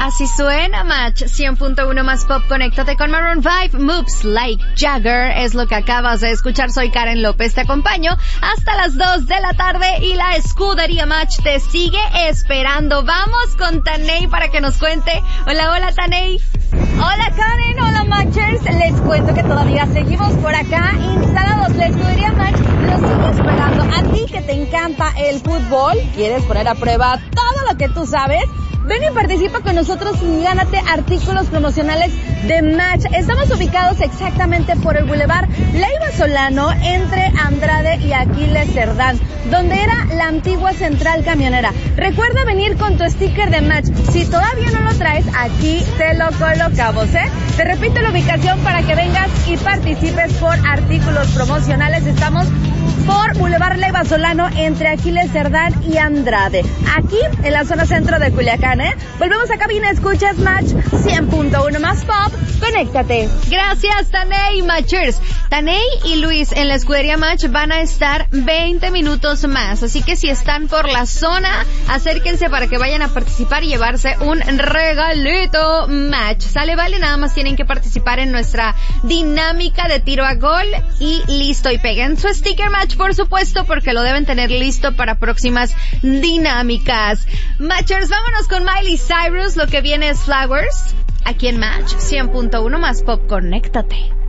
Así suena, Match 100.1 más pop. Conéctate con Maroon 5. Moves Like Jagger es lo que acabas de escuchar. Soy Karen López, te acompaño hasta las 2 de la tarde y la escudería Match te sigue esperando. Vamos con Taney para que nos cuente. Hola, Taney. Hola, Karen. Hola, Matchers. Les cuento que todavía seguimos por acá instalados. La escudería Match los sigue esperando. A ti que te encanta el fútbol, ¿quieres poner a prueba todo lo que tú sabes? Ven y participa con nosotros y gánate artículos promocionales de Match. Estamos ubicados exactamente por el Boulevard Leiva Solano, entre Andrade y Aquiles Cerdán, donde era la antigua central camionera. Recuerda venir con tu sticker de Match. Si todavía no lo traes, aquí te lo colocamos, ¿eh? Te repito la ubicación para que vengas y participes por artículos promocionales. Estamos por Boulevard Leiva Solano, entre Aquiles Cerdán y Andrade, aquí en la zona centro de Culiacán, ¿eh? Volvemos a cabina, escuchas Match 100.1 más pop, conéctate. Gracias, Taney, Matchers. Taney y Luis en la escudería Match van a estar 20 minutos más, así que si están por la zona, acérquense para que vayan a participar y llevarse un regalito Match. Sale, vale, nada más tienen que participar en nuestra dinámica de tiro a gol y listo, y peguen su sticker Match, por supuesto, porque lo deben tener listo para próximas dinámicas. Matchers, vámonos con Miley Cyrus. Lo que viene es Flowers, aquí en Match 100.1 más pop. Conéctate.